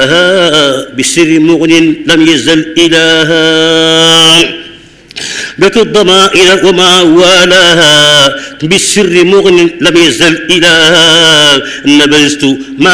إلها بالسر مغن لم يزل إلها بك الضمائر وما والاها بالسر مغن لم يزل إلها نبذت ما